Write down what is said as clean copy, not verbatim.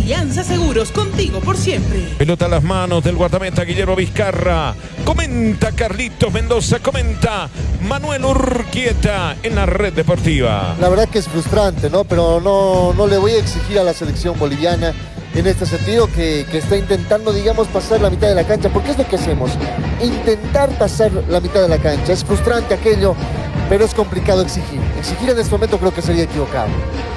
Alianza Seguros, contigo por siempre. Pelota a las manos del guardameta Guillermo Vizcarra. Comenta Carlitos Mendoza, comenta Manuel Urquieta en la Red Deportiva. La verdad que es frustrante, ¿no? Pero no le voy a exigir a la selección boliviana en este sentido que está intentando, digamos, pasar la mitad de la cancha, porque es lo que hacemos, intentar pasar la mitad de la cancha. Es frustrante aquello, pero es complicado exigir. Exigir en este momento creo que sería equivocado.